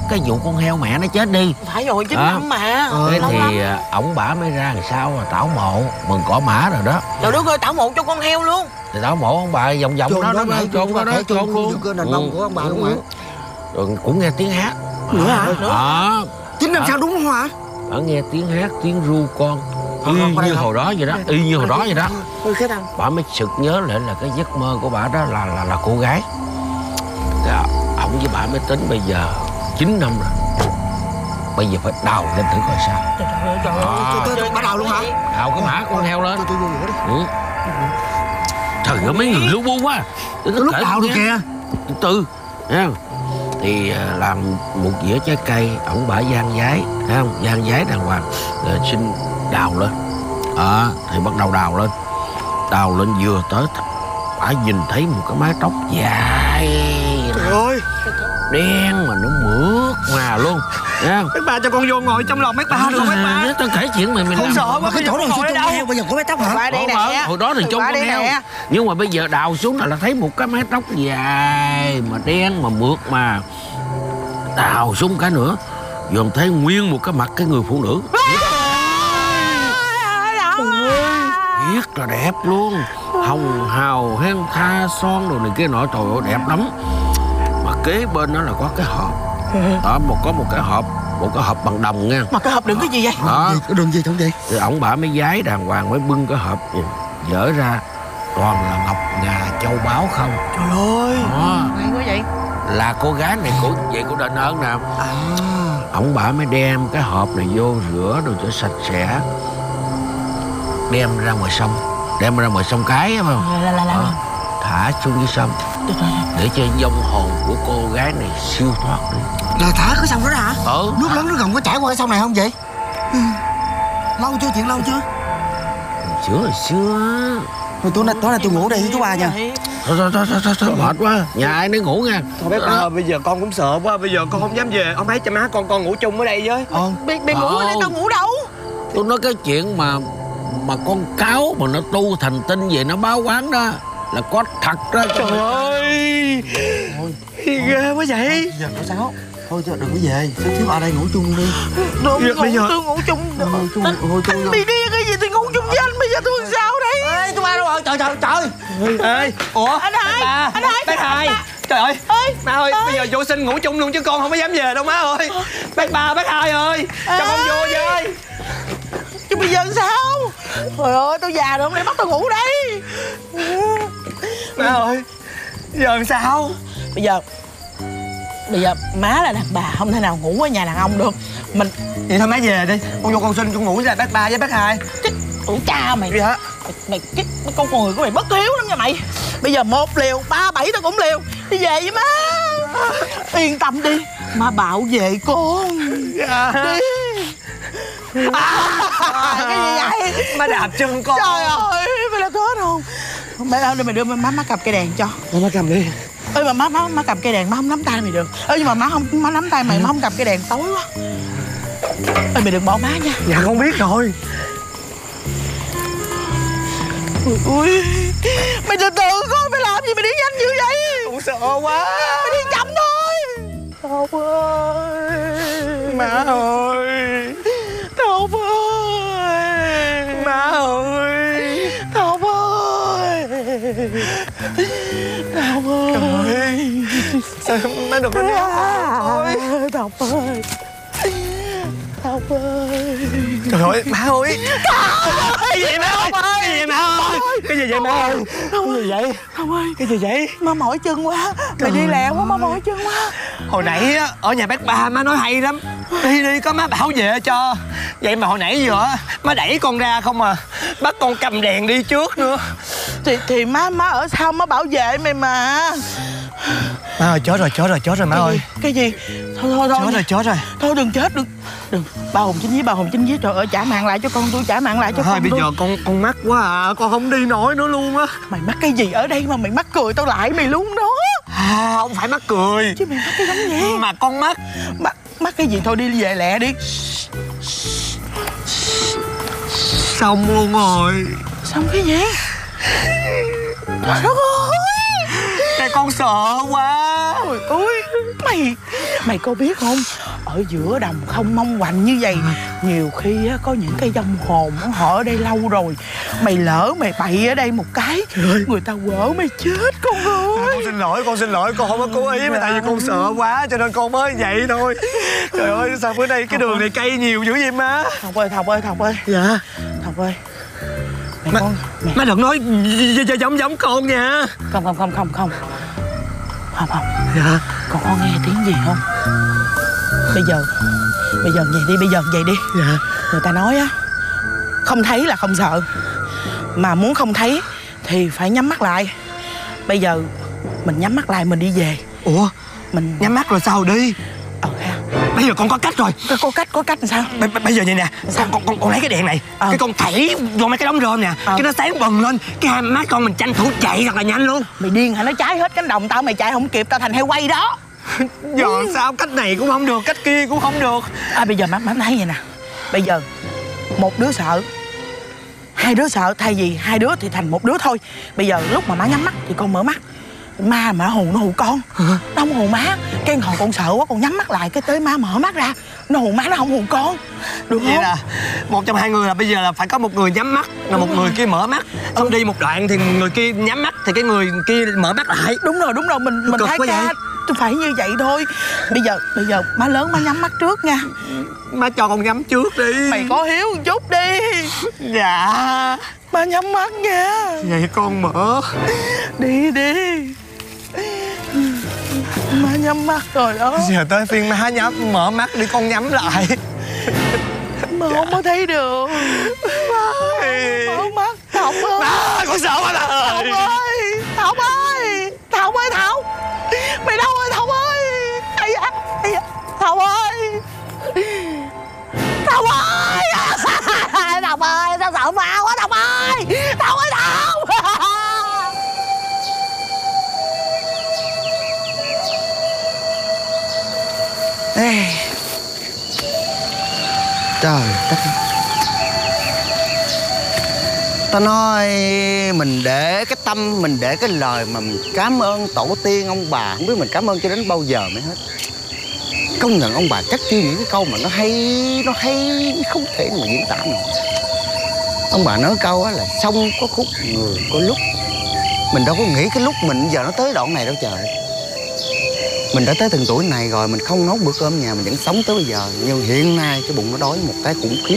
cái vụ con heo mẹ nó chết đi. Phải rồi, 9 năm mà. Thế thì ổng bả mới ra làm sao mà tảo mộ mừng cỏ mã rồi đó. Trời đất ơi, tảo mộ cho con heo luôn. Thì tảo mộ ông bà vòng vòng đó, nó chôn đó, nó chôn luôn. Cơ đàn ông của ông bà không hả? Rồi cũng nghe tiếng hát Nữa hả? 9 năm sau đúng không hả? Bà nghe tiếng hát, tiếng ru con y như hồi đó vậy đó, y như hồi đó vậy đó. Bà mới sực nhớ lại là cái giấc mơ của bà đó là cô gái. Ông với bà mới tính bây giờ 9 năm rồi, bây giờ phải đào lên thử coi sao. Trời ơi, bà đào luôn hả? Đào cái mã con heo lên. Trời ơi, mấy người lú bu quá. Lúc đào được kìa. Từ nha. Thì làm một dĩa trái cây, ổng bả gian giái, thấy không? Gian giái đàng hoàng, rồi xin đào lên. Thì bắt đầu đào lên vừa tới bả nhìn thấy một cái mái tóc dài. Trời ơi, đen mà nó mượt mà luôn, thấy không? bác ba cho con vô ngồi trong lòng bác ba được không bác ba? Tao kể chuyện mày không làm. sợ quá, cái chỗ này ngồi đâu? Bây giờ có mái tóc hả? Qua đây nè. Hồi đó thì chôn con heo, nhưng mà bây giờ đào xuống là thấy một cái mái tóc dài mà đen mà mượt mà. Đào xuống cái nữa dòm thấy nguyên một cái mặt cái người phụ nữ. Rất là đẹp luôn, hồng hào hen tha son đồ này kia nọ, trời ơi đẹp lắm. Mà kế bên đó là có cái hộp đó, có một cái hộp bằng đồng nha. Mà cái hộp đựng cái gì vậy? Đó, cái đựng gì không vậy? thì ổng bả mới giái đàng hoàng, mới bưng cái hộp dở ra, toàn là ngọc ngà châu báu không. Trời ơi, hay quá vậy. Là cô gái này của đền ơn nè. Ổng bả mới đem cái hộp này vô rửa đồ cho sạch sẽ, đem ra ngoài sông cái, phải không? Thả xuống dưới sông để cho vong hồn của cô gái này siêu thoát đi. Là thả cái sông đó hả? Nước lớn nước gồng có chảy qua cái sông này không vậy? Lâu chưa? Chuyện lâu chưa? Hồi xưa. Thôi tối nay tôi ngủ đây với chú ba nha. Thôi mệt quá, nhà ai nấy ngủ nha. Thôi bác ba, bây giờ con cũng sợ quá, bây giờ con không dám về. Ông thấy cha má con ngủ chung ở đây với. Bị ngủ ở đây, tao ngủ đâu? Tôi nói cái chuyện mà con cáo mà nó tu thành tinh về nó báo quán đó là có thật đó. Trời ơi, ghê quá vậy. Giờ có sao? Thôi đừng có về, sắp xíu ở đây ngủ chung đi. Bây giờ tôi ngủ chung. Anh bị điên cái gì thì ngủ chung với anh, bây giờ tôi làm sao đây? Ê, chú ba đâu rồi? Trời. Ê, ủa? Anh Hai, Bác Hai. Trời ơi, má ơi, bây giờ vô sinh ngủ chung luôn chứ con không có dám về đâu má ơi. Bác Hai ơi, cho con vô với. Chứ bây giờ sao? Trời ơi, tôi già rồi, hôm nay bắt tôi ngủ đây. Má ơi, giờ làm sao? Bây giờ má là đàn bà, không thể nào ngủ ở nhà đàn ông được. Mình vậy thôi má về đi, con vô con sinh con ngủ với bác ba với bác Hai. Ủa cha mày Gì hả? Mày cái con người của mày bất hiếu lắm nha mày. Bây giờ 1 liều 3-7 tao cũng liều. Đi về với má. Yên tâm đi, má bảo vệ con. Dạ. Đi. Cái gì vậy? Má đạp chân con. Trời ơi, mày là có không? Mày đưa má cầm cây đèn cho. Má cầm đi. Ơi mà má cầm cây đèn, má không nắm tay mày được. Nhưng mà má nắm tay mày, má không cầm cây đèn tối quá. Ơi mày đừng bỏ má nha. Dạ con biết rồi. Ui, mày từ từ coi mày làm gì mày đi nhanh như vậy? Con sợ quá. Mày đi chậm thôi. Thọc ơi. Má ơi. Thọc ơi. Má ơi. Thọc ơi. Thọc ơi. Sao má đừng có nói thôi. Thọc ơi. Thọc ơi. Trời ơi, má ơi. Cái gì vậy má ơi? Cái gì vậy má ơi? Cái gì vậy má ơi? Cái gì vậy? Thọc ơi. Cái gì vậy? Má mỏi chân quá. Mày đi lẹ quá, má mỏi chân quá. Hồi nãy á, ở nhà bác ba má nói hay lắm. Đi có má bảo vệ cho. Vậy mà hồi nãy giờ má đẩy con ra không à. Bắt con cầm đèn đi trước nữa. Thì má ở sau má bảo vệ mày mà. Má ơi, chết rồi má ơi. Cái gì? Thôi Chết rồi. Thôi đừng chết, đừng. Ba hồn chính với, trời ơi, trả mạng lại cho con tôi, trả mạng lại cho con bây tôi. giờ con mắc quá à, con không đi nổi nữa luôn á. Mày mắc cái gì ở đây mà mày mắc cười tao lại mày luôn đó. Không phải mắc cười. Chứ mày mắc cái giống gì? Mà con mắc cái gì, thôi đi về lẹ đi. Xong luôn rồi. Xong cái gì? Trời đất ơi. con sợ quá. Ôi ôi, mày có biết không, ở giữa đồng không mong quạnh như vậy, nhiều khi á, có những cái vong hồn họ ở đây lâu rồi. Mày lỡ mày bậy ở đây một cái, người ta quở mày chết con ơi. Con xin lỗi, con không có cố ý mà tại vì con sợ quá cho nên con mới vậy thôi. Trời ơi, sao bữa nay cái đường này cây nhiều dữ vậy má? Thọc ơi. Dạ. Thọc ơi. Má đừng nói giống con nha. Không. Dạ. Con có nghe tiếng gì không? Bây giờ về đi. Dạ. Người ta nói á, không thấy là không sợ, mà muốn không thấy thì phải nhắm mắt lại. Bây giờ mình nhắm mắt lại, mình đi về. Ủa, Mình nhắm mắt rồi sao đi? ha. Bây giờ con có cách rồi. Có cách làm sao? Bây giờ vậy nè, con lấy cái đèn này, cái con thảy vô mấy cái đống rơm nè, cái nó sáng bừng lên, cái hai má con mình tranh thủ chạy thật là nhanh luôn. Mày điên hả? Nó cháy hết cánh đồng tao, mày chạy không kịp, tao thành heo quay đó. Giờ sao cách này cũng không được, cách kia cũng không được. Bây giờ má thấy vậy nè. Bây giờ một đứa sợ, hai đứa sợ, thay vì hai đứa thì thành một đứa thôi. Bây giờ lúc mà má nhắm mắt thì con mở mắt. Ma mà nó hù con. Nó không hù má. Cái hồi con sợ quá, con nhắm mắt lại, cái tới má mở mắt ra, nó hù má, nó không hù con. Được Vậy không? là một trong hai người là bây giờ là phải có một người nhắm mắt, là một người kia mở mắt. Xong đi một đoạn thì người kia nhắm mắt thì cái người kia mở mắt lại. Đúng rồi, mình Cực thấy quá ca vậy. phải như vậy thôi. Bây giờ má lớn má nhắm mắt trước nha. Má cho con nhắm trước đi. Mày có hiếu một chút đi. Dạ. Má nhắm mắt nha. Vậy con mở. Đi. Má nhắm mắt rồi đó. Giờ tới phiên má mở mắt đi, con nhắm lại. Mà không có thấy được. Mở mắt. Thọc ơi. Má, con sợ quá rồi. Thọc ơi. Mày đâu ơi Thọc ơi. Ây da. Thọc ơi. Thọc ơi. Thọc ơi, tao sợ ma quá Thọc ơi. Thọc. Trời đất. Ta nói mình để cái tâm, mình để cái lời mà mình cảm ơn tổ tiên ông bà, không biết mình cảm ơn cho đến bao giờ mới hết. Công nhận ông bà chắc chiêu những cái câu mà nó hay không thể mà diễn tả nổi. Ông bà nói câu á là sông có khúc, người có lúc. Mình đâu có nghĩ cái lúc mình giờ nó tới đoạn này đâu trời. Mình đã tới từng tuổi này rồi, mình không nấu bữa cơm nhà mình vẫn sống tới bây giờ. Nhưng hiện nay cái bụng nó đói một cái khủng khiếp.